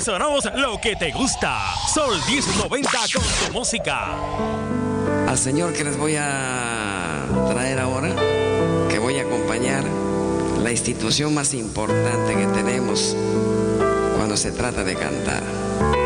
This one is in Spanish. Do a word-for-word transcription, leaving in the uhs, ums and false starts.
sonamos lo que te gusta. Sol diez noventa con tu música. Al señor que les voy a traer ahora, que voy a acompañar, la institución más importante que tenemos cuando se trata de cantar.